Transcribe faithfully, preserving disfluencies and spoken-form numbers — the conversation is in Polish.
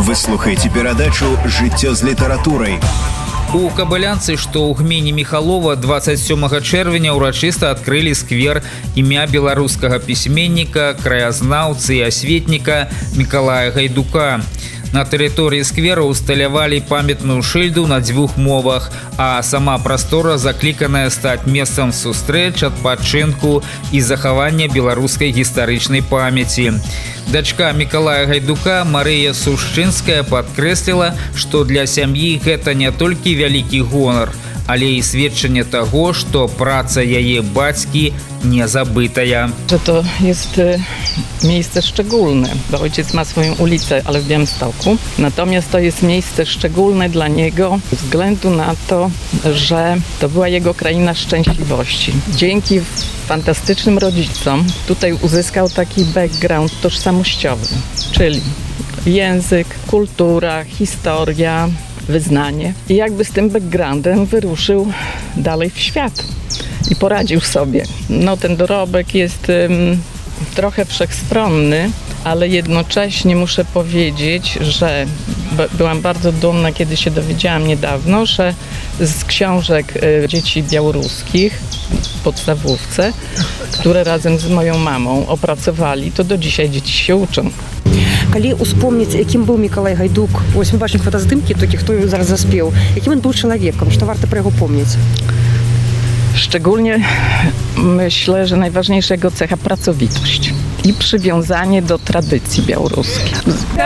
Вы слухаеце перадачу «Жыццё з літаратурай». У Кабылянцы, што ў гміне Міхалова дваццаць сёмага чэрвеня ўрачыста адкрылі сквер імя беларускага пісьменніка, краязнаўцы і асветніка Мікалая Гайдука. На тэрыторыі сквера усталявалі памятную шыльду на дзвюх мовах, а сама прастора закліканая стаць месцам сустрэч, адпачынку і захавання беларускай гістарычнай памяці. Дачка Мікалая Гайдука Марыя Сушчынская падкрэсліла, што для сям'і гэта не толькі вялікі гонар, але і сведчанне таго, што праца яе бацькі nie zabытая. Że to jest miejsce szczególne, bo ojciec ma swoją ulicę, ale w Białymstoku. Natomiast to jest miejsce szczególne dla niego ze względu na to, że to była jego kraina szczęśliwości. Dzięki fantastycznym rodzicom tutaj uzyskał taki background tożsamościowy, czyli język, kultura, historia, wyznanie. I jakby z tym backgroundem wyruszył dalej w świat i poradził sobie. No ten dorobek jest um, trochę wszechstronny, ale jednocześnie muszę powiedzieć, że byłam bardzo dumna, kiedy się dowiedziałam niedawno, że z książek y, dzieci białoruskich w podstawówce, które razem z moją mamą opracowali, to do dzisiaj dzieci się uczą. Калі успомніць, якім быў Мікалай Гайдук, вось мы бачым фотаздымкі толькі, хто ён зараз заспеў, якім ён быў чалавекам, што варта пра яго помніць? Szczególnie myślę, że najważniejsza jego cecha pracowitość i przywiązanie do tradycji białoruskiej.